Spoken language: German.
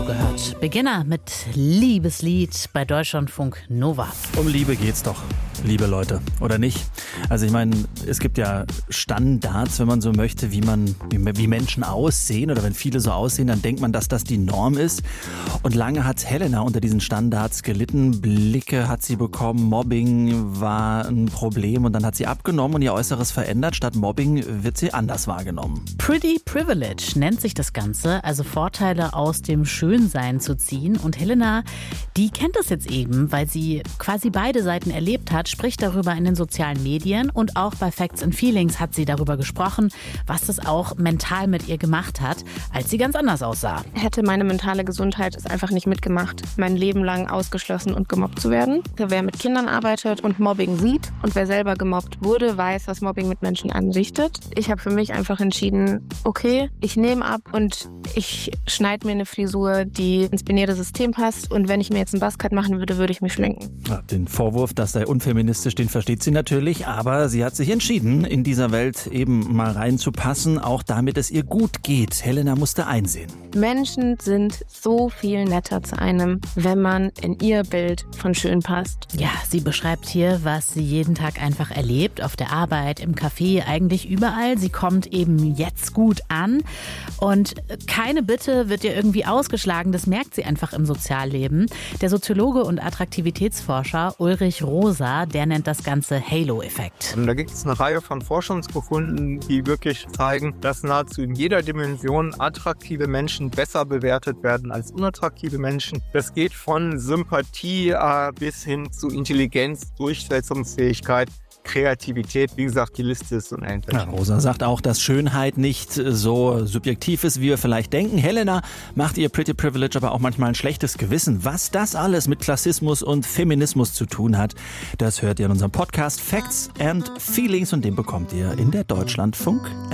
gehört. Beginner mit Liebeslied bei Deutschlandfunk Nova. Um Liebe geht's doch, liebe Leute, oder nicht? Also ich meine, es gibt ja Standards, wenn man so möchte, wie Menschen aussehen, oder wenn viele so aussehen, dann denkt man, dass das die Norm ist. Und lange hat Helena unter diesen Standards gelitten. Blicke hat sie bekommen, Mobbing war ein Problem und dann hat sie abgenommen und ihr Äußeres verändert. Statt Mobbing wird sie anders wahrgenommen. Pretty Privilege nennt sich das Ganze, also Vorteile aus dem Schönsein zu ziehen. Und Helena, die kennt das jetzt eben, weil sie quasi beide Seiten erlebt hat, spricht darüber in den sozialen Medien und auch bei Facts and Feelings hat sie darüber gesprochen, was das auch mental mit ihr gemacht hat, als sie ganz anders aussah. Hätte meine mentale Gesundheit es einfach nicht mitgemacht, mein Leben lang ausgeschlossen und gemobbt zu werden. Wer mit Kindern arbeitet und Mobbing sieht und wer selber gemobbt wurde, weiß, was Mobbing mit Menschen anrichtet. Ich habe für mich einfach entschieden, okay, ich nehme ab und ich schneide mir eine Frisur, die ins binäre System passt, und wenn ich mir jetzt einen Buzzcut machen würde, würde ich mich schminken. Ja, den Vorwurf, das sei unfeministisch, den versteht sie natürlich, aber sie hat sich entschieden, in dieser Welt eben mal reinzupassen, auch damit es ihr gut geht. Helena musste einsehen. Menschen sind so viel netter zu einem, wenn man in ihr Bild von schön passt. Ja, sie beschreibt hier, was sie jeden Tag einfach erlebt, auf der Arbeit, im Café, eigentlich überall. Sie kommt eben jetzt gut an und keine Bitte wird ihr irgendwie ausgeschlagen, das merkt sie einfach im Sozialleben. Der Soziologe und Attraktivitätsforscher Ulrich Rosa, der nennt das Ganze Halo-Effekt. Und da gibt es eine Reihe von Forschungsbefunden, die wirklich zeigen, dass nahezu in jeder Dimension attraktive Menschen besser bewertet werden als unattraktive Menschen. Das geht von Sympathie bis hin zu Intelligenz, Durchsetzungsfähigkeit, Kreativität. Wie gesagt, die Liste ist unendlich. Ja, Rosa sagt auch, dass Schönheit nicht so subjektiv ist, wie wir vielleicht denken. Helena macht ihr Pretty Privilege aber auch manchmal ein schlechtes Gewissen. Was das alles mit Klassismus und Feminismus zu tun hat, das hört ihr in unserem Podcast Facts and Feelings und den bekommt ihr in der Deutschlandfunk